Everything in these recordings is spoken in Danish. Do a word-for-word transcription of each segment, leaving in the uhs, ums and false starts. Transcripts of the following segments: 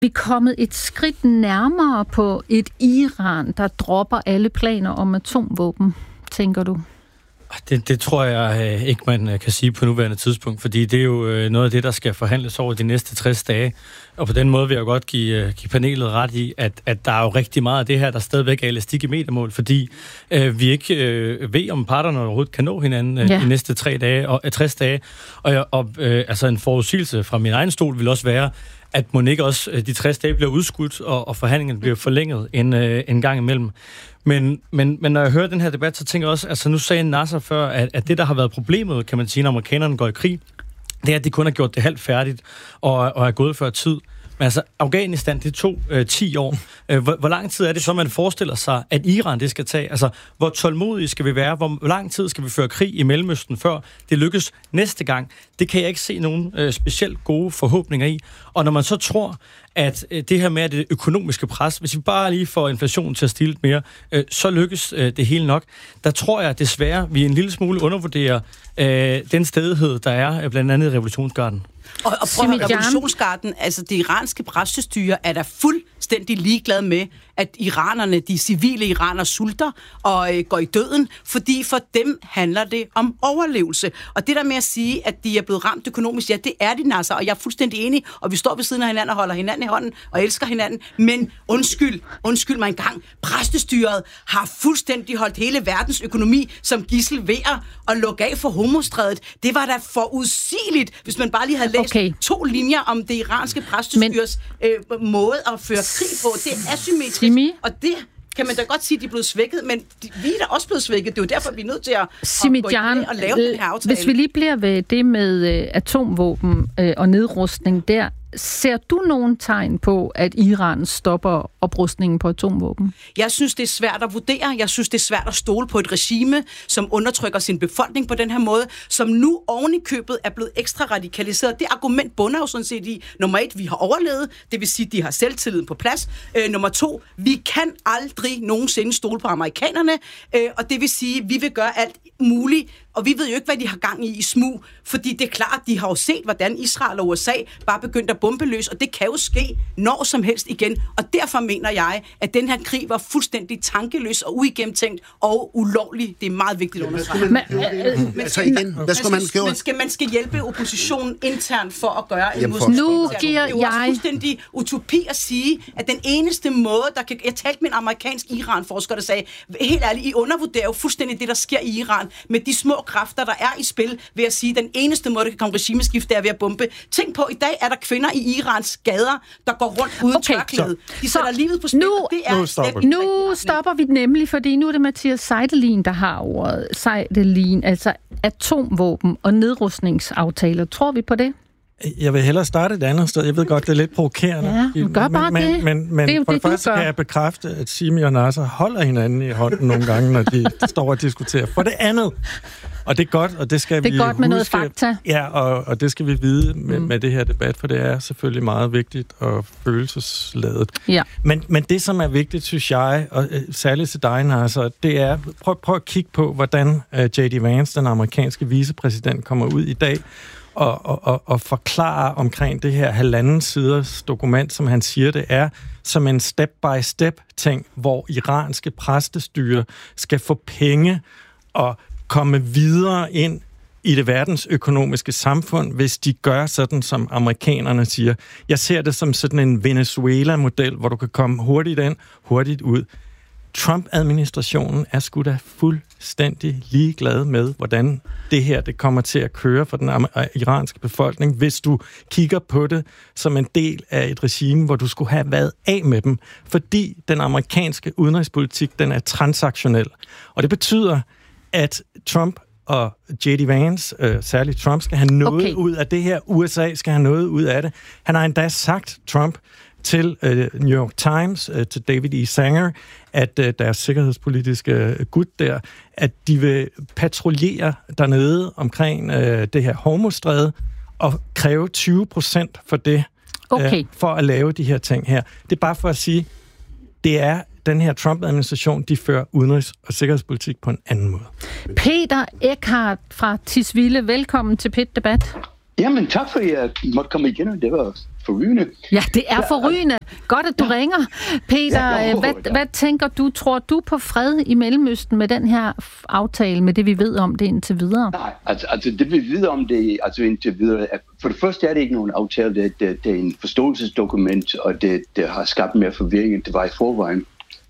vi er kommet et skridt nærmere på et Iran, der dropper alle planer om atomvåben, tænker du? Det, det tror jeg øh, ikke, man kan sige på nuværende tidspunkt, fordi det er jo øh, noget af det, der skal forhandles over de næste tres dage. Og på den måde vil jeg godt give, øh, give panelet ret i, at, at der er jo rigtig meget af det her, der stadigvæk er elastik i metermål, fordi øh, vi ikke øh, ved, om parterne overhovedet kan nå hinanden øh, ja. de næste tre dage og øh, tres dage. Og, og øh, altså en forudsigelse fra min egen stol vil også være, at må ikke også de tres dage bliver udskudt, og, og forhandlingen bliver forlænget en, øh, en gang imellem. Men, men, men når jeg hører den her debat, så tænker jeg også, altså nu sagde Nasser før, at, at det, der har været problemet, kan man sige, når amerikanerne går i krig, det er, at de kun har gjort det halvt færdigt, og, og er gået før tid. Men altså, Afghanistan, det tog øh, ti år. Hvor, hvor lang tid er det så, man forestiller sig, at Iran det skal tage? Altså, hvor tålmodige skal vi være? Hvor lang tid skal vi føre krig i Mellemøsten, før det lykkes næste gang? Det kan jeg ikke se nogen øh, specielt gode forhåbninger i. Og når man så tror, at øh, det her med det økonomiske pres, hvis vi bare lige får inflationen til at stige lidt mere, øh, så lykkes øh, det hele nok. Der tror jeg desværre, vi en lille smule undervurderer øh, den stedighed, der er øh, blandt andet i revolutionsgarden. Og, og prøv at revolutionsgarden, altså det iranske præstestyre er der fuldstændig ligeglad med, at iranerne, de civile iranere, sulter og øh, går i døden, fordi for dem handler det om overlevelse. Og det der med at sige, at de er blevet ramt økonomisk, ja, det er de, Nasser, og jeg er fuldstændig enig, og vi står ved siden af hinanden og holder hinanden i hånden og elsker hinanden, men undskyld, undskyld mig engang, præstestyret har fuldstændig holdt hele verdens økonomi som gidsel ved at lukke af for homostrædet. Det var da forudsigeligt, hvis man bare lige havde læst okay. to linjer om det iranske præstestyres men, øh, måde at føre krig på. Det er asymmetrisk. Simi? Og det kan man da godt sige, at de er blevet svækket, men de, vi er da også blevet svækket. Det er jo derfor, vi er nødt til at, Simi at gå Jan, ind og lave den her aftale. Hvis vi lige bliver ved det med øh, atomvåben øh, og nedrustning der, ser du nogen tegn på, at Iran stopper oprustningen på atomvåben? Jeg synes, det er svært at vurdere. Jeg synes, det er svært at stole på et regime, som undertrykker sin befolkning på den her måde, som nu oven i købet er blevet ekstra radikaliseret. Det argument bunder jo sådan set i, nummer et, vi har overlevet, det vil sige, de har selvtilliden på plads. Øh, nummer to, vi kan aldrig nogensinde stole på amerikanerne, øh, og det vil sige, vi vil gøre alt muligt, og vi ved jo ikke, hvad de har gang i i smug, fordi det er klart, de har jo set, hvordan Israel og U S A bare begyndte at bombe løs, og det kan jo ske når som helst igen. Og derfor mener jeg, at den her krig var fuldstændig tankeløs og uigennemtænkt og ulovlig. Det er meget vigtigt at understrege. Men, altså igen, hvad skal man gøre? Man skal, man skal hjælpe oppositionen internt for at gøre en modstand. Nu giver jeg... Det er jo også fuldstændig utopi at sige, at den eneste måde, der kan... Jeg talte med en amerikansk Iran-forsker, der sagde, helt ærligt, I undervurderer jo fuldstændig det, der sker i Iran, med de små kræfter, der er i spil, ved at sige, at den eneste måde, der kan komme regimeskifte, er ved at bombe. Tænk på, i dag er der kvinder i Irans gader, der går rundt uden okay, tørklæde. De sætter livet på spil, nu, det er nu, stopper. nu stopper vi nemlig, fordi nu er det Mathias Seidelin, der har ordet. Seidelin, altså atomvåben og nedrustningsaftaler. Tror vi på det? Jeg vil hellere starte et andet sted. Jeg ved godt, det er lidt provokerende. Ja, gør bare men, det. Men, men det er jo for det, det første kan jeg bekræfte, at Simi og Nasser holder hinanden i hånden nogle gange, når de står og diskuterer. For det andet, og det er godt, og det skal det er vi godt med huske, noget fakta. Ja, og, og det skal vi vide med, mm. med det her debat, for det er selvfølgelig meget vigtigt og følelsesladet. Ja. Men, men det, som er vigtigt, synes jeg, og særligt til dig, Nasser, det er, prøv, prøv at kigge på, hvordan uh, J D Vance, den amerikanske vicepræsident, kommer ud i dag, Og, og, og forklare omkring det her halvanden siders dokument, som han siger, det er som en step-by-step-ting, hvor iranske præstestyre skal få penge og komme videre ind i det verdensøkonomiske samfund, hvis de gør sådan, som amerikanerne siger. Jeg ser det som sådan en Venezuela-model, hvor du kan komme hurtigt ind, hurtigt ud. Trump-administrationen er sgu da fuldstændig ligeglad med, hvordan det her det kommer til at køre for den iranske befolkning, hvis du kigger på det som en del af et regime, hvor du skulle have været af med dem, fordi den amerikanske udenrigspolitik, den er transaktionel. Og det betyder, at Trump og J D Vance, øh, særligt Trump, skal have noget okay. ud af det her. U S A skal have noget ud af det. Han har endda sagt, Trump, til øh, New York Times, øh, til David E. Sanger, at øh, deres sikkerhedspolitiske øh, gut der, at de vil patruljere dernede omkring øh, det her Hormuzstræde og kræve tyve procent for det, okay. øh, for at lave de her ting her. Det er bare for at sige, det er den her Trump-administration, de fører udenrigs- og sikkerhedspolitik på en anden måde. Peter Eckhardt fra Tisvilde, velkommen til P et Debat. Jamen, tak for, at jeg måtte komme igen. Det var forrygende. Ja, det er forrygende. Godt, at du ja. ringer. Peter, ja, jo, hvad, ja. hvad tænker du? Tror du på fred i Mellemøsten med den her aftale, med det vi ved om det indtil videre? Nej, altså, altså det vi ved om det altså indtil videre, for det første er det ikke nogen aftale. Det, det, det er en forståelsesdokument, og det, det har skabt mere forvirring, end det var i forvejen.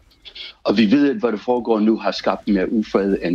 Og vi ved, at hvad der foregår nu, har skabt mere ufred end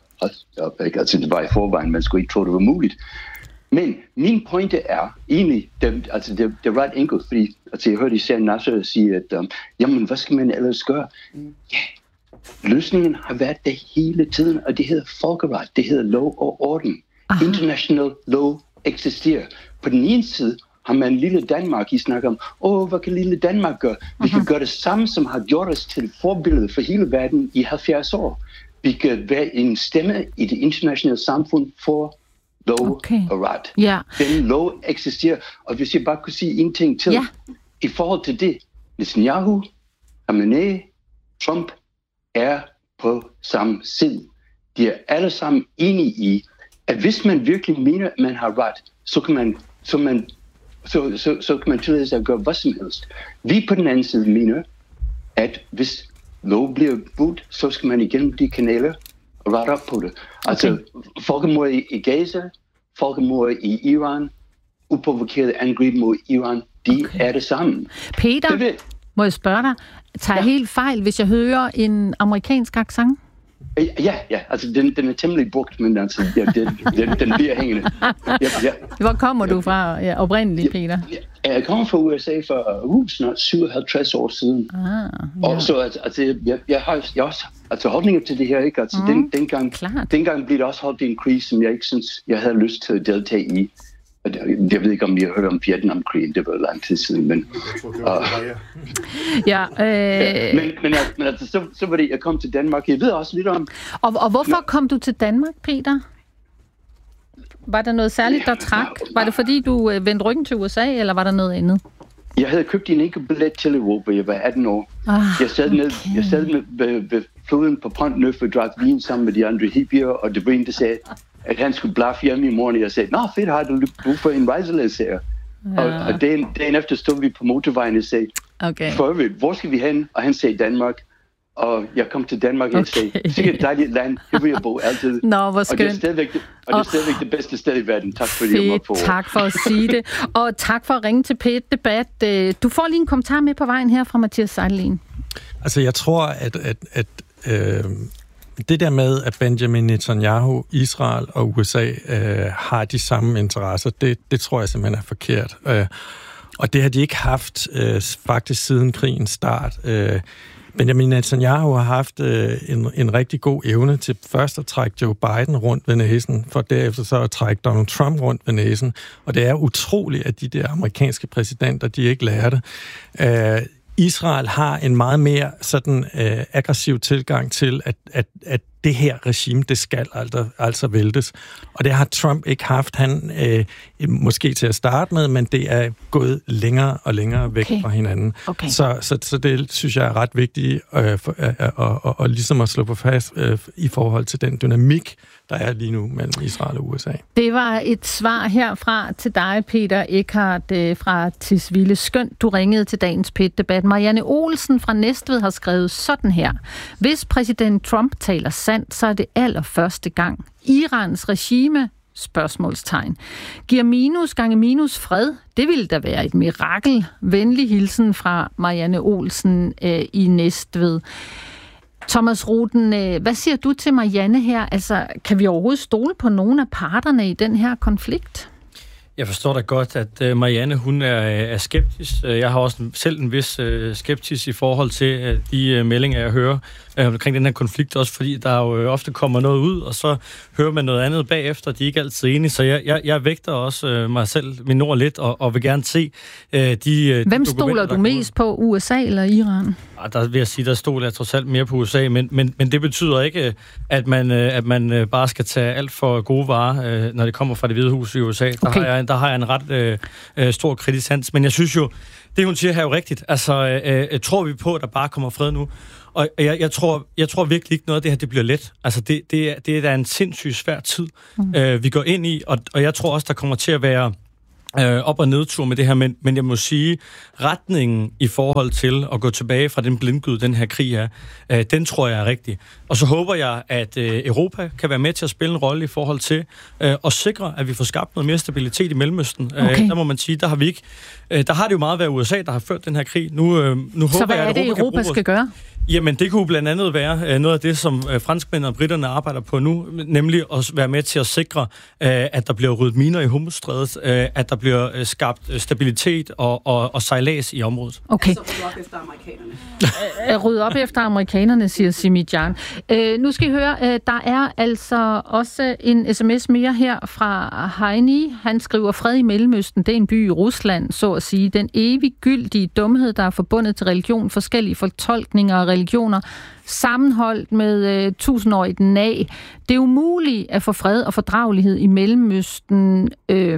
altså det var i forvejen. Man skulle ikke tro, det var muligt. Men min pointe er egentlig, det, altså det, det er ret enkelt, fordi altså jeg hørte især Nasser sige, at um, jamen, hvad skal man ellers gøre? Ja, løsningen har været det hele tiden, og det hedder folkeret, det hedder lov og orden. Aha. International law eksisterer. På den ene side har man lille Danmark, I snakker om, åh, hvad kan lille Danmark gøre? Vi Aha. kan gøre det samme, som har gjort os til et forbillede for hele verden i halvfjerds år. Vi kan være en stemme i det internationale samfund for lov okay. og ret. Yeah. Den lov eksisterer, og hvis jeg bare kunne sige en ting til, yeah. i forhold til det, Netanyahu, Khamenei, Trump er på samme side. De er alle sammen enige i, at hvis man virkelig mener, at man har ret, så kan man, så man, så, så, så kan man tillade sig at gøre hvad som helst. Vi på den anden side mener, at hvis lov bliver budt, så skal man igennem de kanaler og rette op på det. Altså, okay. folkemord i Gaza, folkemord i Iran, uprovokeret angreb mod Iran, de okay. er det samme. Peter, det må jeg spørge dig, tager jeg ja. helt fejl, hvis jeg hører en amerikansk accent? Ja, ja, altså den, den er temmelig brugt, men altså, ja, den, den, den bliver hængende. Ja, ja. Hvor kommer du fra ja, oprindeligt, Peter? Ja, jeg kommer fra U S A for uh, snart syvoghalvtreds år siden. Ah, ja. Og så altså, altså jeg, jeg har jeg også altså holdninger til det her, ikke? Altså mm, den, dengang, dengang blev det også holdt i en krig, som jeg ikke synes, jeg havde lyst til at deltage i. Jeg ved ikke, om I har hørt om Vietnamkrigen, det var lang tid siden, men... Uh, ja, øh... men, men, men altså, så, så var det, jeg kom til Danmark. Jeg ved også lidt om... Og, og hvorfor kom du til Danmark, Peter? Var der noget særligt, der trak? Var det fordi, du vendte ryggen til U S A, eller var der noget andet? Jeg havde købt en enkelt billet til Europa, jeg var atten år. Ah, jeg sad, okay. ned, jeg sad med, ved, ved floden på Pont Neuf og drak vin sammen med de andre hippier, og det var en, der sagde, at han skulle blaffe hjemme i morgen, og jeg sagde, nå fedt, har du brug for en rejseledsager? Ja. Og, og dagen, dagen efter stod vi på motorvejen og sagde, okay. for øvrigt, hvor skal vi hen? Og han sagde Danmark. Og jeg kom til Danmark, og okay. jeg sagde, sikkert et dejligt land, her vil jeg bo altid. Nå, hvor skønt. Og det er stadigvæk det, og det, er stadigvæk det bedste sted i verden. Tak fordi jeg måtte få. Tak for at sige det. Og tak for at ringe til P et Debat. Du får lige en kommentar med på vejen her fra Mathias Seidelin. Altså, jeg tror, at, at, at øh, det der med, at Benjamin Netanyahu, Israel og U S A øh, har de samme interesser, det, det tror jeg simpelthen er forkert. Øh, og det har de ikke haft øh, faktisk siden krigens start. Øh, Benjamin Netanyahu har haft øh, en, en rigtig god evne til først at trække Joe Biden rundt ved næsen, for derefter så at trække Donald Trump rundt ved næsen. Og det er utroligt, at de der amerikanske præsidenter, de ikke lærer det. Øh, Israel har en meget mere sådan øh, aggressiv tilgang til, at, at, at det her regime, det skal altså, altså væltes. Og det har Trump ikke haft. Han øh, måske til at starte med, men det er gået længere og længere væk okay. fra hinanden. Okay. Så, så, så det synes jeg er ret vigtigt øh, for, øh, og, og, og ligesom at slå på fast øh, i forhold til den dynamik, der er lige nu mellem Israel og U S A. Det var et svar herfra til dig, Peter Eckhardt øh, fra Tisvilde. Skønt, du ringede til dagens P et Debat. Marianne Olsen fra Næstved har skrevet sådan her. Hvis præsident Trump taler sandt, så er det allerførste gang. Irans regime, spørgsmålstegn, giver minus gange minus fred. Det ville da være et mirakel. Venlig hilsen fra Marianne Olsen øh, i Næstved. Thomas Ruden, øh, hvad siger du til Marianne her? Altså, kan vi overhovedet stole på nogen af parterne i den her konflikt? Jeg forstår da godt, at Marianne, hun er, er skeptisk. Jeg har også selv en vis skeptisk i forhold til de meldinger, jeg hører omkring den her konflikt, også fordi der jo ofte kommer noget ud, og så hører man noget andet bagefter, de er ikke altid enige. Så jeg, jeg, jeg vægter også mig selv, min ord lidt, og, og vil gerne se de Hvem de stoler du mest på, U S A eller Iran? Der vil jeg sige, der stoler jeg trods alt mere på U S A, men, men, men det betyder ikke, at man, at man bare skal tage alt for gode varer, når det kommer fra det Hvide Hus i U S A. Der, okay. har, jeg, der har jeg en ret øh, stor kritisk sans, men jeg synes jo, det hun siger her er jo rigtigt. Altså, øh, øh, tror vi på, at der bare kommer fred nu? Og jeg, jeg, tror, jeg tror virkelig ikke noget af det her, det bliver let. Altså, det, det, er, det er da en sindssygt svær tid, mm. øh, vi går ind i, og, og jeg tror også, der kommer til at være øh, op- og nedtur med det her, men, men jeg må sige, retningen i forhold til at gå tilbage fra den blindgyde, den her krig er, øh, den tror jeg er rigtig. Og så håber jeg, at øh, Europa kan være med til at spille en rolle i forhold til øh, at sikre, at vi får skabt noget mere stabilitet i Mellemøsten. Okay. Øh, der må man sige, der har vi ikke, øh, der har det jo meget været U S A, der har ført den her krig. Nu, øh, nu så håber hvad jeg, er at det, Europa, Europa skal gøre? Jamen, det kunne blandt andet være øh, noget af det, som øh, franskmændene og britterne arbejder på nu, nemlig at være med til at sikre, øh, at der bliver ryddet miner i Hormuzstrædet, øh, at der bliver øh, skabt øh, stabilitet og, og, og sejlads i området. Okay. Så rydde op efter amerikanerne. Rydde op efter amerikanerne, siger Simi Jan. Øh, nu skal I høre, øh, der er altså også en sms mere her fra Heini. Han skriver, fred i Mellemøsten, det er en by i Rusland, så at sige. Den eviggyldige dumhed, der er forbundet til religion, forskellige fortolkninger af religioner, sammenholdt med øh, tusindårigt nag. Det er umuligt at få fred og fordragelighed i Mellemøsten.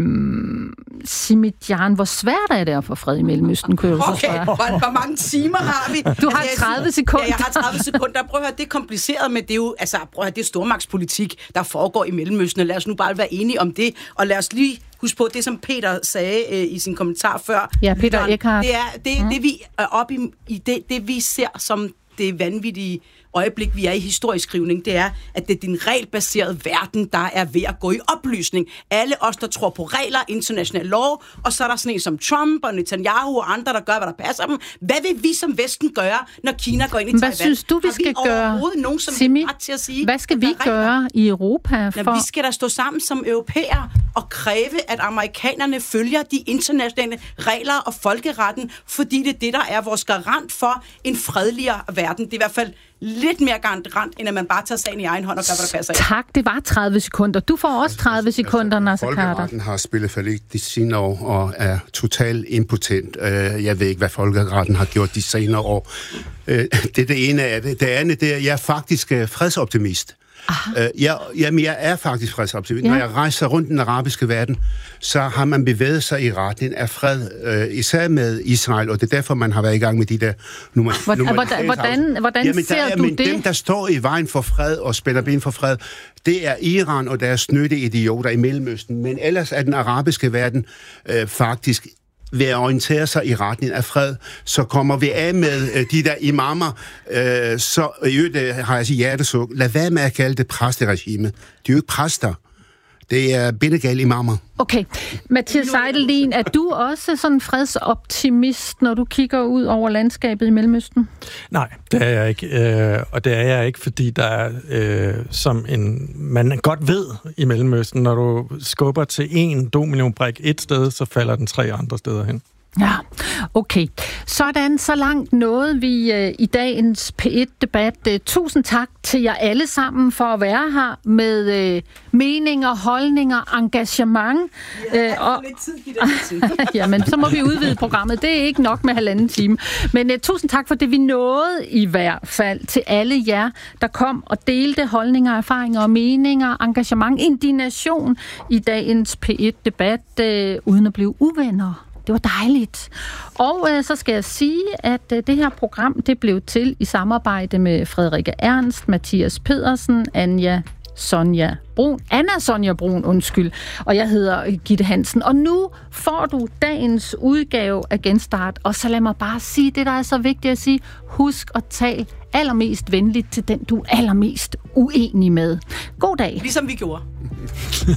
Øhm, Simidjan, hvor svært er det at få fred i Mellemøsten, kunne jeg okay, hvor, hvor mange timer har vi? Du har tredive sekunder. Ja, jeg har tredive sekunder. Prøv at høre, det er kompliceret, men det er jo, altså, prøv at høre, det er stormagtspolitik, der foregår i Mellemøsten. Lad os nu bare være enige om det, og lad os lige husk på det, som Peter sagde øh, i sin kommentar før. Ja, Peter Eckhart. Det er det, mm. det vi er oppe i, i det, det, vi ser som det vanvittige øjeblik, vi er i historieskrivning, det er, at det er den regelbaserede verden, der er ved at gå i opløsning. Alle os, der tror på regler, international lov, og så er der sådan en som Trump og Netanyahu og andre, der gør, hvad der passer dem. Hvad vil vi som Vesten gøre, når Kina går ind i Taiwan? Hvad synes du, vi skal gøre? Nogen, som Simi, ret til at sige, hvad skal vi gøre i Europa? For... Ja, vi skal da stå sammen som europæere og kræve, at amerikanerne følger de internationale regler og folkeretten, fordi det er det, der er vores garant for en fredeligere verden. Det er i hvert fald lidt mere garant, end at man bare tager sagen i egen hånd og gør, hvad der passer ind. Tak, det var tredive sekunder. Du får også tredive sekunder, Nasser Khader. Folkeretten har spillet for lidt de senere år og er totalt impotent. Jeg ved ikke, hvad folkeretten har gjort de senere år. Det er det ene af det. Det andet, det er, jeg er faktisk fredsoptimist. Uh, jeg, jamen, jeg er faktisk fredsoptimist. Ja. Når jeg rejser rundt den arabiske verden, så har man bevæget sig i retning af fred, uh, især med Israel, og det er derfor, man har været i gang med de der nummer. Hvordan, nummer hvordan, hvordan jamen, ser er, du men det? Dem, der står i vejen for fred og spænder ben for fred, det er Iran og deres snødte idioter i Mellemøsten. Men ellers er den arabiske verden uh, faktisk ved at orientere sig i retning af fred, så kommer vi af med øh, de der imamer, øh, så i øvrigt har jeg sige hjertesuk. Lad være med at kalde det præsteregime. De er jo ikke præster. Det er bindegale imamer. Okay. Mathias Seidelin, er du også sådan fredsoptimist, når du kigger ud over landskabet i Mellemøsten? Nej, det er jeg ikke. Øh, og det er jeg ikke, fordi der er, øh, som en, man godt ved i Mellemøsten, når du skubber til en dominobrik et sted, så falder den tre andre steder hen. Ja, okay. Sådan, så langt nåede vi øh, i dagens P et-debat. Øh, tusind tak til jer alle sammen for at være her med øh, meninger, holdninger, engagement. Ja, øh, og lidt tid, giv det tid. Jamen, så må vi udvide programmet. Det er ikke nok med halvanden time. Men øh, tusind tak for det, vi nåede i hvert fald til alle jer, der kom og delte holdninger, erfaringer og meninger, engagement, indignation i dagens P et-debat, øh, uden at blive uvenner. Det var dejligt. Og øh, så skal jeg sige, at øh, det her program, det blev til i samarbejde med Frederikke Ernst, Mathias Pedersen, Anja Sonja Brun, Anna Sonja Brun, undskyld, og jeg hedder Gitte Hansen. Og nu får du dagens udgave af Genstart, og så lad mig bare sige det, der er så vigtigt at sige. Husk at tale allermest venligt til den, du er allermest uenig med. God dag. Ligesom vi gjorde.